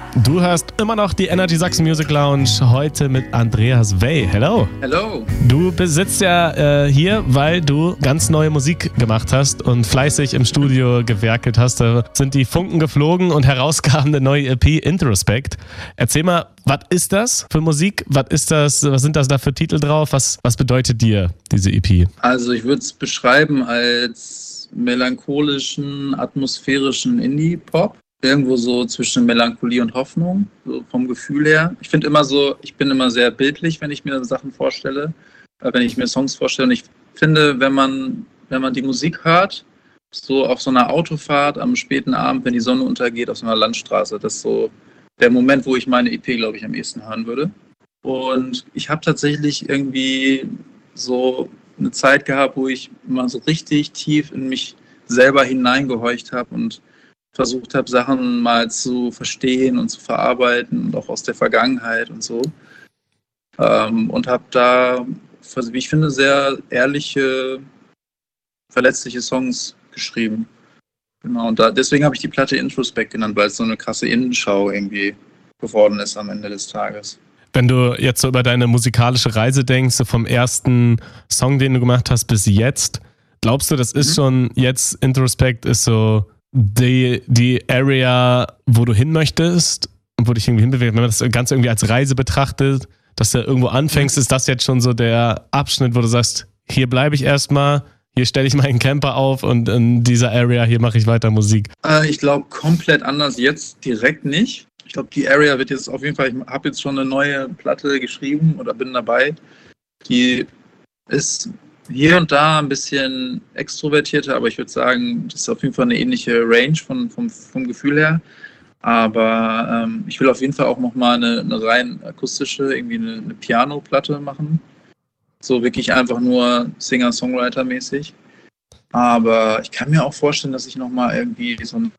Du hörst immer noch die Energy Sachsen Music Lounge, heute mit Andreas Wey. Hello. Hello. Du besitzt ja hier, weil du ganz neue Musik gemacht hast und fleißig im Studio gewerkelt hast. Da sind die Funken geflogen und herauskam eine neue EP, Introspect. Erzähl mal, was ist das für Musik? Was sind das da für Titel drauf? Was bedeutet dir diese EP? Also ich würde es beschreiben als melancholischen, atmosphärischen Indie-Pop. Irgendwo so zwischen Melancholie und Hoffnung, so vom Gefühl her. Ich bin immer sehr bildlich, wenn ich mir Sachen vorstelle, wenn ich mir Songs vorstelle. Und ich finde, wenn man die Musik hört, so auf so einer Autofahrt am späten Abend, wenn die Sonne untergeht, auf so einer Landstraße, das ist so der Moment, wo ich meine EP, glaube ich, am ehesten hören würde. Und ich habe tatsächlich irgendwie so eine Zeit gehabt, wo ich mal so richtig tief in mich selber hineingehorcht habe und versucht habe, Sachen mal zu verstehen und zu verarbeiten und auch aus der Vergangenheit und so. Und habe da, wie ich finde, sehr ehrliche, verletzliche Songs geschrieben. Genau, und deswegen habe ich die Platte Introspect genannt, weil es so eine krasse Innenschau irgendwie geworden ist am Ende des Tages. Wenn du jetzt so über deine musikalische Reise denkst, so vom ersten Song, den du gemacht hast, bis jetzt, glaubst du, das ist schon jetzt, Introspect ist so die Area, wo du hin möchtest und wo dich irgendwie hinbewegst, wenn man das Ganze irgendwie als Reise betrachtet, dass du irgendwo anfängst, ist das jetzt schon so der Abschnitt, wo du sagst, hier bleibe ich erstmal, hier stelle ich meinen Camper auf und in dieser Area, hier mache ich weiter Musik? Ich glaube, komplett anders jetzt direkt nicht. Ich glaube, die Area wird jetzt auf jeden Fall, ich habe jetzt schon eine neue Platte geschrieben oder bin dabei, die ist hier und da ein bisschen extrovertierter, aber ich würde sagen, das ist auf jeden Fall eine ähnliche Range vom Gefühl her. Aber ich will auf jeden Fall auch nochmal eine rein akustische, irgendwie eine Piano-Platte machen. So wirklich einfach nur Singer-Songwriter-mäßig. Aber ich kann mir auch vorstellen, dass ich nochmal irgendwie so eine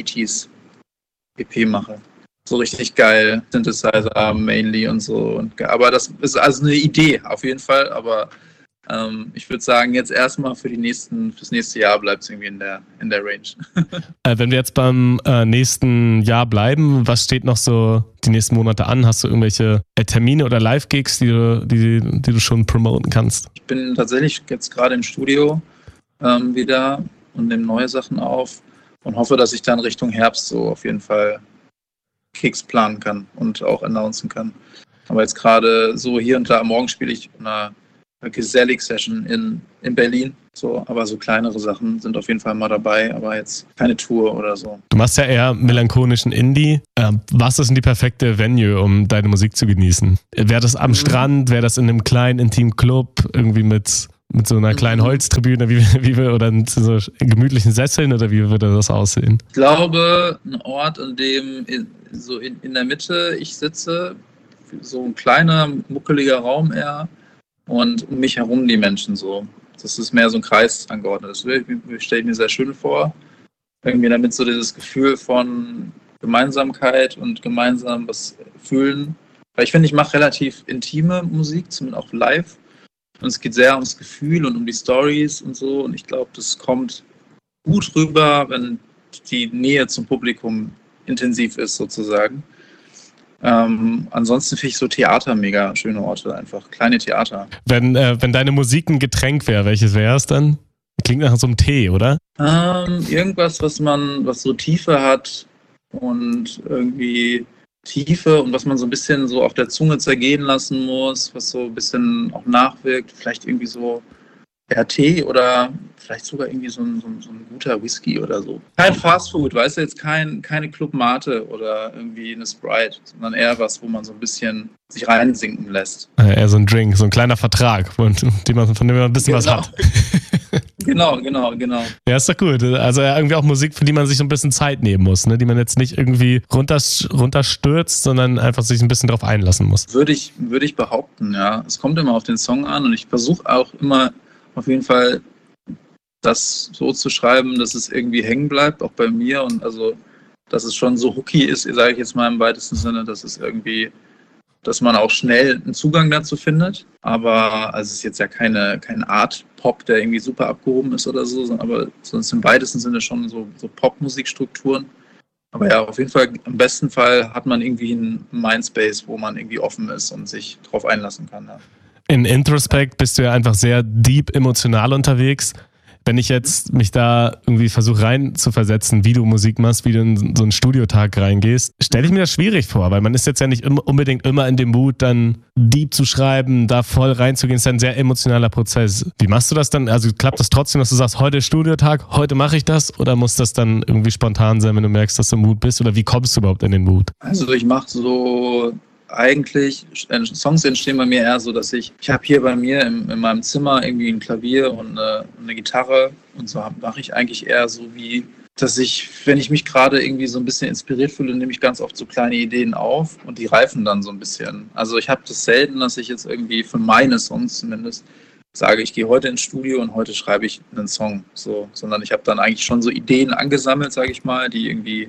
80s-EP mache. So richtig geil, Synthesizer mainly und so. Aber das ist also eine Idee auf jeden Fall, aber ich würde sagen, jetzt erstmal fürs nächste Jahr bleibt es irgendwie in der Range. Wenn wir jetzt beim nächsten Jahr bleiben, was steht noch so die nächsten Monate an? Hast du irgendwelche Termine oder Live-Gigs, die du schon promoten kannst? Ich bin tatsächlich jetzt gerade im Studio wieder und nehme neue Sachen auf und hoffe, dass ich dann Richtung Herbst so auf jeden Fall Kicks planen kann und auch announcen kann. Aber jetzt gerade so hier und da, morgen spiele ich eine Gesellig-Session in Berlin. So, aber so kleinere Sachen sind auf jeden Fall mal dabei, aber jetzt keine Tour oder so. Du machst ja eher melancholischen Indie. Was ist denn die perfekte Venue, um deine Musik zu genießen? Wäre das am Strand? Wäre das in einem kleinen, intimen Club? Irgendwie mit so einer kleinen Holztribüne oder mit so gemütlichen Sesseln? Oder wie würde das aussehen? Ich glaube, ein Ort, an dem so in der Mitte ich sitze, so ein kleiner, muckeliger Raum eher, und um mich herum die Menschen so. Das ist mehr so ein Kreis angeordnet. Das stelle ich mir sehr schön vor. Irgendwie damit so dieses Gefühl von Gemeinsamkeit und gemeinsam was fühlen. Weil ich finde, ich mache relativ intime Musik, zumindest auch live. Und es geht sehr ums Gefühl und um die Stories und so. Und ich glaube, das kommt gut rüber, wenn die Nähe zum Publikum intensiv ist sozusagen. Ansonsten finde ich so Theater mega schöne Orte, einfach kleine Theater. Wenn deine Musik ein Getränk wäre, welches wäre es dann? Klingt nach so einem Tee, oder? Irgendwas, was so Tiefe hat und irgendwie Tiefe und was man so ein bisschen so auf der Zunge zergehen lassen muss, was so ein bisschen auch nachwirkt. Vielleicht irgendwie so Tee oder vielleicht sogar irgendwie so ein guter Whisky oder so. Kein Fastfood, weißt du, jetzt keine Club Mate oder irgendwie eine Sprite, sondern eher was, wo man so ein bisschen sich reinsinken lässt. Eher so ein Drink, so ein kleiner Vertrag, von dem man ein bisschen was hat. Genau. Ja, ist doch gut. Also irgendwie auch Musik, für die man sich so ein bisschen Zeit nehmen muss, ne? Die man jetzt nicht irgendwie runterstürzt, sondern einfach sich ein bisschen drauf einlassen muss. Würde ich behaupten, ja. Es kommt immer auf den Song an und ich versuche auch immer auf jeden Fall das so zu schreiben, dass es irgendwie hängen bleibt, auch bei mir, und also, dass es schon so hooky ist, sage ich jetzt mal im weitesten Sinne, dass es irgendwie, dass man auch schnell einen Zugang dazu findet, aber also es ist jetzt ja keine Art-Pop, der irgendwie super abgehoben ist oder so, aber sonst im weitesten Sinne schon so Popmusikstrukturen, Aber ja, auf jeden Fall, im besten Fall hat man irgendwie einen Mindspace, wo man irgendwie offen ist und sich drauf einlassen kann. Ja. In Introspect bist du ja einfach sehr deep emotional unterwegs. Wenn ich jetzt mich da irgendwie versuche rein zu versetzen, wie du Musik machst, wie du in so einen Studiotag reingehst, stelle ich mir das schwierig vor, weil man ist jetzt ja nicht unbedingt immer in dem Mut, dann deep zu schreiben, da voll reinzugehen, ist ein sehr emotionaler Prozess. Wie machst du das dann? Also klappt das trotzdem, dass du sagst, heute ist Studiotag, heute mache ich das? Oder muss das dann irgendwie spontan sein, wenn du merkst, dass du im Mut bist? Oder wie kommst du überhaupt in den Mut? Also ich mache so... Eigentlich, Songs entstehen bei mir eher so, dass ich habe hier bei mir in meinem Zimmer irgendwie ein Klavier und eine Gitarre und so mache ich eigentlich eher so wie, dass ich, wenn ich mich gerade irgendwie so ein bisschen inspiriert fühle, nehme ich ganz oft so kleine Ideen auf und die reifen dann so ein bisschen. Also ich habe das selten, dass ich jetzt irgendwie für meine Songs zumindest sage, ich gehe heute ins Studio und heute schreibe ich einen Song, so, sondern ich habe dann eigentlich schon so Ideen angesammelt, sage ich mal, die irgendwie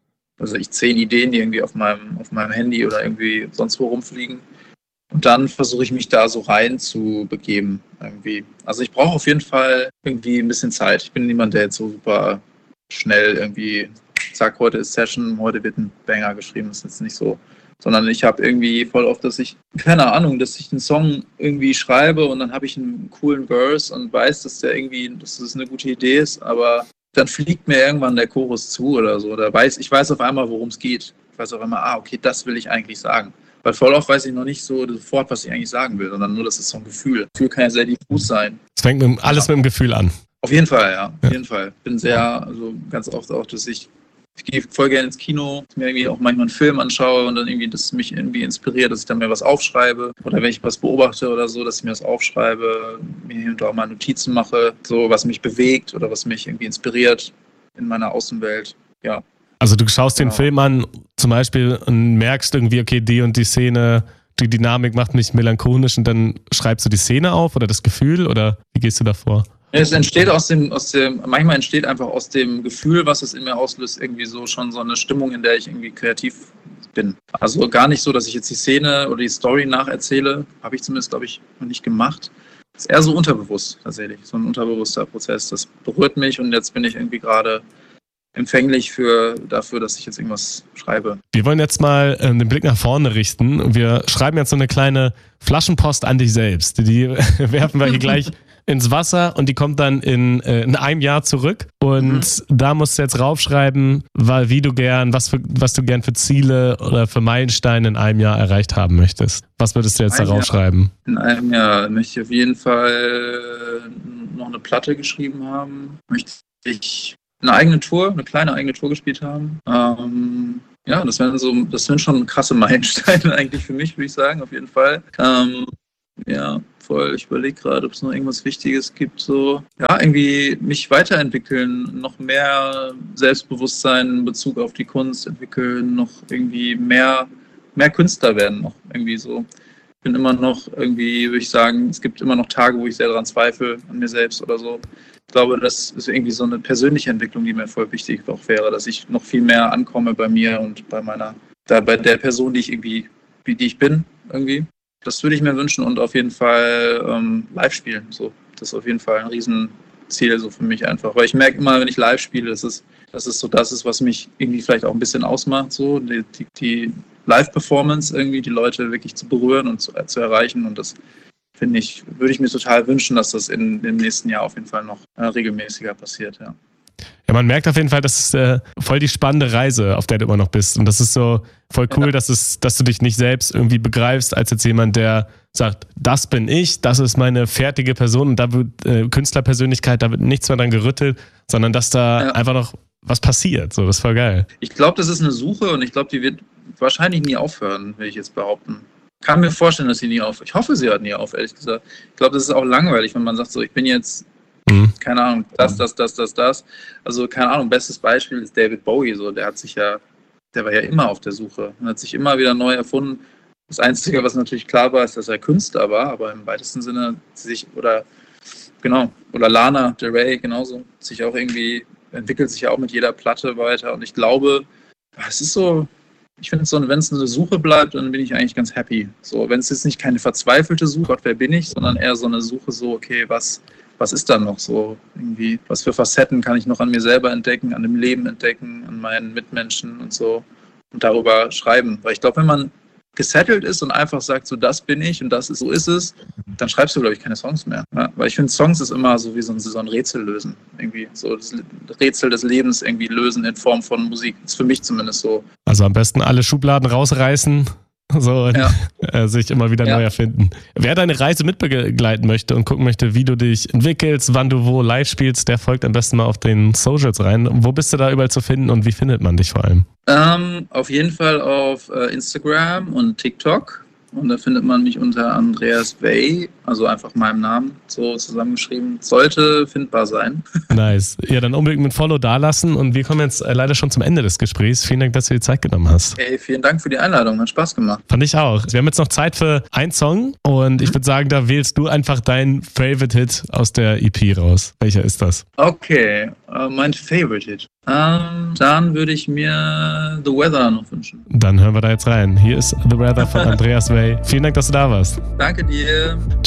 10 Ideen, die irgendwie auf meinem Handy oder irgendwie sonst wo rumfliegen. Und dann versuche ich mich da so rein zu begeben irgendwie. Also ich brauche auf jeden Fall irgendwie ein bisschen Zeit. Ich bin niemand, der jetzt so super schnell irgendwie sagt, heute ist Session, heute wird ein Banger geschrieben. Das ist jetzt nicht so. Sondern ich habe irgendwie voll oft, dass ich einen Song irgendwie schreibe und dann habe ich einen coolen Verse und weiß, dass das eine gute Idee ist, aber dann fliegt mir irgendwann der Chorus zu oder so. Ich weiß auf einmal, worum es geht. Ich weiß auf einmal, okay, das will ich eigentlich sagen. Weil voll oft weiß ich noch nicht so sofort, was ich eigentlich sagen will, sondern nur, das ist so ein Gefühl. Gefühl kann ja sehr diffus sein. Es fängt alles mit dem Gefühl an. Auf jeden Fall, ja. Auf jeden Fall. Bin ganz oft auch, dass ich gehe voll gerne ins Kino, mir irgendwie auch manchmal einen Film anschaue und dann irgendwie das mich irgendwie inspiriert, dass ich dann mir was aufschreibe oder wenn ich was beobachte oder so, dass ich mir das aufschreibe, mir hier und da auch mal Notizen mache, so was mich bewegt oder was mich irgendwie inspiriert in meiner Außenwelt, ja. Also du schaust den Film an zum Beispiel und merkst irgendwie, okay, die und die Szene, die Dynamik macht mich melancholisch und dann schreibst du die Szene auf oder das Gefühl oder wie gehst du da vor? Es entsteht manchmal entsteht einfach aus dem Gefühl, was es in mir auslöst, irgendwie so schon so eine Stimmung, in der ich irgendwie kreativ bin. Also gar nicht so, dass ich jetzt die Szene oder die Story nacherzähle, habe ich zumindest, glaube ich, noch nicht gemacht. Das ist eher so unterbewusst tatsächlich, so ein unterbewusster Prozess. Das berührt mich und jetzt bin ich irgendwie gerade empfänglich dafür, dass ich jetzt irgendwas schreibe. Wir wollen jetzt mal den Blick nach vorne richten. Wir schreiben jetzt so eine kleine Flaschenpost an dich selbst. Die werfen wir hier gleich ins Wasser und die kommt dann in einem Jahr zurück und da musst du jetzt raufschreiben, was du gern für Ziele oder für Meilensteine in einem Jahr erreicht haben möchtest. Was würdest du jetzt da raufschreiben? In einem Jahr möchte ich auf jeden Fall noch eine Platte geschrieben haben. Möchte ich eine kleine eigene Tour gespielt haben. Ja, das wären schon krasse Meilensteine eigentlich für mich, würde ich sagen, auf jeden Fall. Ja, voll. Ich überlege gerade, ob es noch irgendwas Wichtiges gibt. So, ja, irgendwie mich weiterentwickeln, noch mehr Selbstbewusstsein in Bezug auf die Kunst entwickeln, noch irgendwie mehr Künstler werden, noch irgendwie so. Ich bin immer noch irgendwie, würde ich sagen, es gibt immer noch Tage, wo ich sehr daran zweifle, an mir selbst oder so. Ich glaube, das ist irgendwie so eine persönliche Entwicklung, die mir voll wichtig auch wäre, dass ich noch viel mehr ankomme bei mir und bei der Person, die ich bin, irgendwie. Das würde ich mir wünschen und auf jeden Fall live spielen. So, das ist auf jeden Fall ein Riesenziel so für mich einfach. Weil ich merke immer, wenn ich live spiele, das ist, was mich irgendwie vielleicht auch ein bisschen ausmacht. So, die Live-Performance irgendwie, die Leute wirklich zu berühren und zu erreichen. Und das würde ich mir total wünschen, dass das im nächsten Jahr auf jeden Fall noch regelmäßiger passiert, ja. Ja, man merkt auf jeden Fall, das ist voll die spannende Reise, auf der du immer noch bist. Und das ist so voll cool, dass du dich nicht selbst irgendwie begreifst als jetzt jemand, der sagt, das bin ich, das ist meine fertige Person und da wird Künstlerpersönlichkeit, da wird nichts mehr dran gerüttelt, sondern dass da einfach noch was passiert. So, das ist voll geil. Ich glaube, das ist eine Suche und ich glaube, die wird wahrscheinlich nie aufhören, will ich jetzt behaupten. Ich kann mir vorstellen, dass sie nie aufhört. Ich hoffe, sie hört nie auf, ehrlich gesagt. Ich glaube, das ist auch langweilig, wenn man sagt, so, ich bin jetzt keine Ahnung, das. Also, keine Ahnung, bestes Beispiel ist David Bowie, so, der war ja immer auf der Suche und hat sich immer wieder neu erfunden. Das Einzige, was natürlich klar war, ist, dass er Künstler war, aber im weitesten Sinne oder Lana Del Rey genauso, entwickelt sich ja auch mit jeder Platte weiter und ich glaube, es ist so, ich finde so, wenn es eine Suche bleibt, dann bin ich eigentlich ganz happy. So, wenn es jetzt nicht keine verzweifelte Suche, Gott, wer bin ich, sondern eher so eine Suche, so, okay, was was ist da noch so irgendwie? Was für Facetten kann ich noch an mir selber entdecken, an dem Leben entdecken, an meinen Mitmenschen und so und darüber schreiben. Weil ich glaube, wenn man gesettelt ist und einfach sagt, so das bin ich und so ist es, dann schreibst du, glaube ich, keine Songs mehr. Ja? Weil ich finde, Songs ist immer so wie so ein Rätsel lösen. Irgendwie so das Rätsel des Lebens irgendwie lösen in Form von Musik. Das ist für mich zumindest so. Also am besten alle Schubladen rausreißen. So sich immer wieder neu erfinden. Wer deine Reise mitbegleiten möchte und gucken möchte, wie du dich entwickelst, wann du wo live spielst, der folgt am besten mal auf den Socials rein. Wo bist du da überall zu finden und wie findet man dich vor allem? Auf jeden Fall auf Instagram und TikTok. Und da findet man mich unter Andreas Wey, also einfach meinem Namen so zusammengeschrieben. Sollte findbar sein. Nice. Ja, dann unbedingt mit Follow dalassen und wir kommen jetzt leider schon zum Ende des Gesprächs. Vielen Dank, dass du dir Zeit genommen hast. Hey, vielen Dank für die Einladung, hat Spaß gemacht. Fand ich auch. Wir haben jetzt noch Zeit für einen Song und ich würde sagen, da wählst du einfach deinen Favorite-Hit aus der EP raus. Welcher ist das? Okay, mein Favorite-Hit. Dann würde ich mir The Weather noch wünschen. Dann hören wir da jetzt rein. Hier ist The Weather von Andreas Wey. Vielen Dank, dass du da warst. Danke dir.